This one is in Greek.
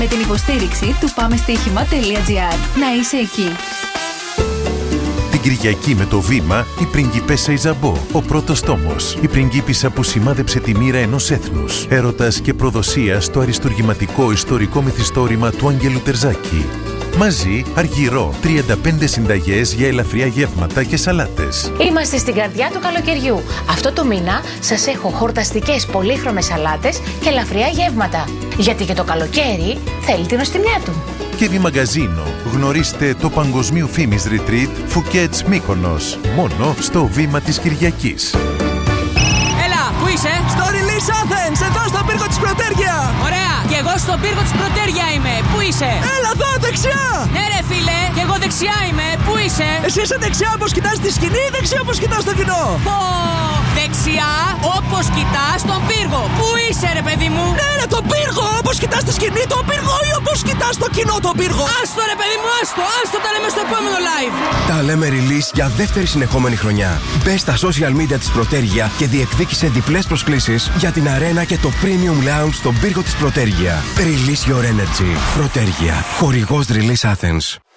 Με την υποστήριξη του πάμεστοίχημα.gr. Να είσαι εκεί. Την Κυριακή με το Βήμα, η πριγκιπέσα Ιζαμπό, ο πρώτος τόμος. Η πριγκίπισσα που σημάδεψε τη μοίρα ενός έθνους. Έρωτας και προδοσία στο αριστουργηματικό ιστορικό μυθιστόρημα του Άγγελου Τερζάκη. Μαζί, αργυρό, 35 συνταγές για ελαφριά γεύματα και σαλάτες. Είμαστε στην καρδιά του καλοκαιριού. Αυτό το μήνα σας έχω χορταστικές πολύχρωμες σαλάτες και ελαφριά γεύματα. Γιατί και το καλοκαίρι θέλει την νοστιμιά του. Κέβι Μαγκαζίνο. Γνωρίστε το παγκοσμίου φήμης retreat Φουκέτς Μύκονος. Μόνο στο Βήμα της Κυριακής. Έλα, πού είσαι? Στο Release Athens, εδώ στον πύργο της Πρωτέργεια. Ωραία, και εγώ στον πύργο της Πρωτέργεια είμαι. Πού είσαι? Έλα εδώ, δεξιά. Ναι ρε φίλε, και εγώ δεξιά είμαι. Πού είσαι? Εσύ είσαι δεξιά όπως κοιτάς τη σκηνή ή δεξιά όπως κοιτάς το κοινό? Πω, δεξιά όπως κοιτάς τον πύργο. Πού είσαι ρε παιδί μου? Ναι ρε, τον πύργο, όπως κοιτάς τη σκηνή τον πύργο ή όπως κοιτάς το κοινό τον πύργο? Άστο ρε παιδί μου, άστο τα λέμε στο επόμενο live. Τα λέμε Release για δεύτερη συνεχόμενη χρονιά. Μπες στα social media της Πρωτέργεια και διεκδίκησε διπλές προσκλήσεις για την αρένα και το Premium Lounge στον πύργο της Πρωτέργεια. Release your energy. Πρωτέργεια. Χορηγός Release Athens.